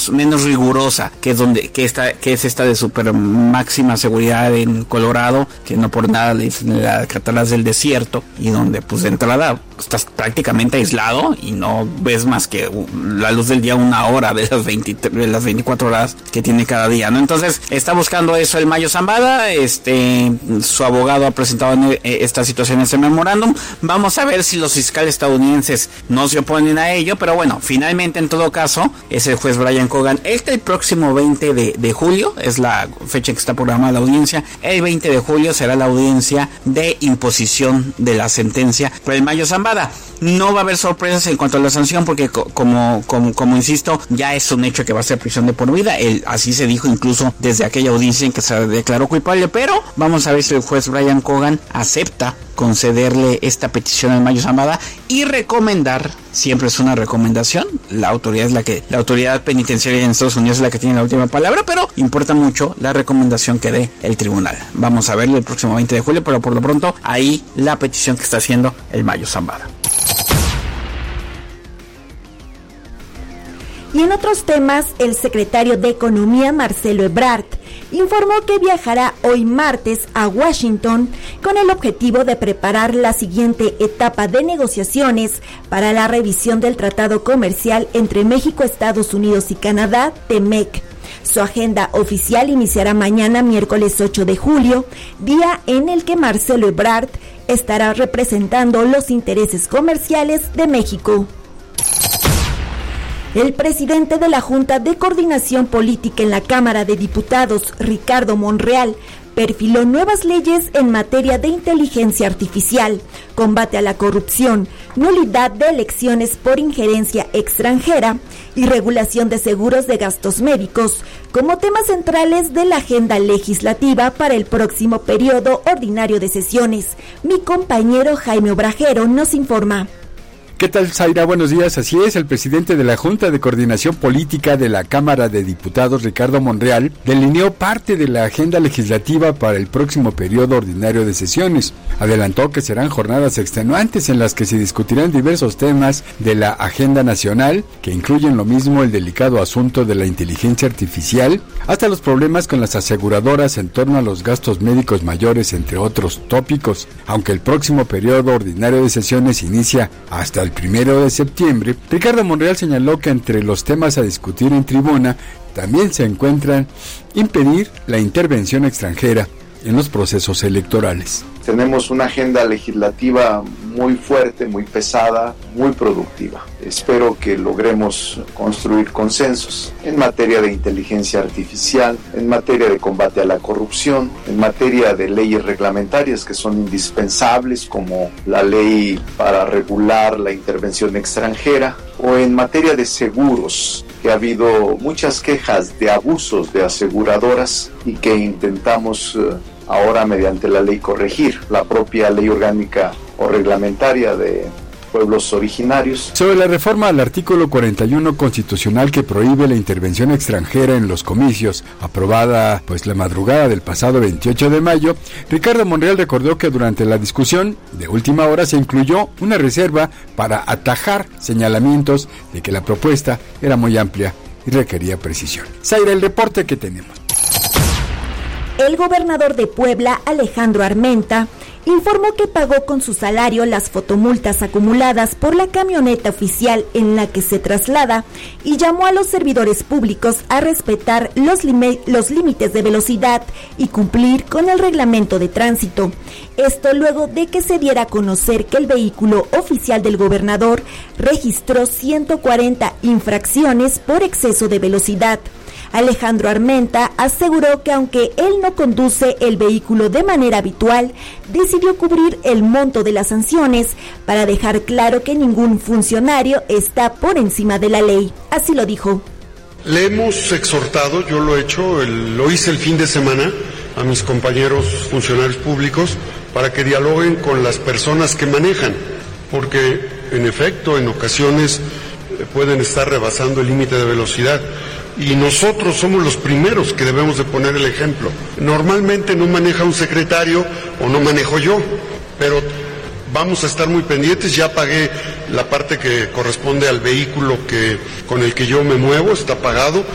menos rigurosa, que es esta de super máxima seguridad en Colorado, que no por nada le dicen la Cataratas del Desierto, y donde pues de entrada estás prácticamente aislado y no ves más que la luz del día una hora de las 24 horas que tiene cada día, ¿no? Entonces está buscando eso el Mayo Zambada. Su abogado ha presentado esta situación en este memorándum. Vamos a ver si los fiscales estadounidenses no se oponen a ello, pero bueno, finalmente en todo caso es el juez Brian Cogan. El próximo 20 de julio es la fecha que está programada la audiencia. El 20 de julio será la audiencia de imposición de la sentencia por el Mayo Zambada. No va a haber sorpresas en cuanto a la sanción, porque como insisto, ya es un hecho que va a ser prisión de por vida. Así se dijo incluso desde aquella audiencia en que se declaró culpable, pero vamos a ver si el juez Brian Cogan acepta concederle esta petición al Mayo Zambada y recomendar, siempre es una recomendación, la autoridad penitenciaria en Estados Unidos es la que tiene la última palabra, pero importa mucho la recomendación que dé el tribunal. Vamos a verlo el próximo 20 de julio, pero por lo pronto ahí la petición que está haciendo el Mayo Zambada. Y en otros temas, el secretario de Economía, Marcelo Ebrard, informó que viajará hoy martes a Washington con el objetivo de preparar la siguiente etapa de negociaciones para la revisión del Tratado Comercial entre México, Estados Unidos y Canadá, TEMEC. Su agenda oficial iniciará mañana, miércoles 8 de julio, día en el que Marcelo Ebrard estará representando los intereses comerciales de México. El presidente de la Junta de Coordinación Política en la Cámara de Diputados, Ricardo Monreal, perfiló nuevas leyes en materia de inteligencia artificial, combate a la corrupción, nulidad de elecciones por injerencia extranjera y regulación de seguros de gastos médicos como temas centrales de la agenda legislativa para el próximo periodo ordinario de sesiones. Mi compañero Jaime Obrajero nos informa. ¿Qué tal, Zaira? Buenos días. Así es, el presidente de la Junta de Coordinación Política de la Cámara de Diputados, Ricardo Monreal, delineó parte de la agenda legislativa para el próximo periodo ordinario de sesiones. Adelantó que serán jornadas extenuantes en las que se discutirán diversos temas de la agenda nacional, que incluyen lo mismo el delicado asunto de la inteligencia artificial, hasta los problemas con las aseguradoras en torno a los gastos médicos mayores, entre otros tópicos. Aunque el próximo periodo ordinario de sesiones inicia hasta el 1 de septiembre, Ricardo Monreal señaló que entre los temas a discutir en tribuna también se encuentran impedir la intervención extranjera en los procesos electorales. Tenemos una agenda legislativa muy fuerte, muy pesada, muy productiva. Espero que logremos construir consensos en materia de inteligencia artificial, en materia de combate a la corrupción, en materia de leyes reglamentarias que son indispensables, como la ley para regular la intervención extranjera, o en materia de seguros, que ha habido muchas quejas de abusos de aseguradoras y que intentamos ahora mediante la ley corregir, la propia ley orgánica o reglamentaria de pueblos originarios. Sobre la reforma al artículo 41 constitucional que prohíbe la intervención extranjera en los comicios, aprobada la madrugada del pasado 28 de mayo, Ricardo Monreal recordó que durante la discusión de última hora se incluyó una reserva para atajar señalamientos de que la propuesta era muy amplia y requería precisión. Zaira, el reporte que tenemos. El gobernador de Puebla, Alejandro Armenta, informó que pagó con su salario las fotomultas acumuladas por la camioneta oficial en la que se traslada y llamó a los servidores públicos a respetar los límites de velocidad y cumplir con el reglamento de tránsito. Esto luego de que se diera a conocer que el vehículo oficial del gobernador registró 140 infracciones por exceso de velocidad. Alejandro Armenta aseguró que aunque él no conduce el vehículo de manera habitual, decidió cubrir el monto de las sanciones para dejar claro que ningún funcionario está por encima de la ley. Así lo dijo. Le hemos exhortado, yo lo he hecho, lo hice el fin de semana, a mis compañeros funcionarios públicos para que dialoguen con las personas que manejan, porque en efecto en ocasiones pueden estar rebasando el límite de velocidad. Y nosotros somos los primeros que debemos de poner el ejemplo. Normalmente no maneja un secretario o no manejo yo, pero vamos a estar muy pendientes. Ya pagué la parte que corresponde al vehículo con el que yo me muevo, está pagado.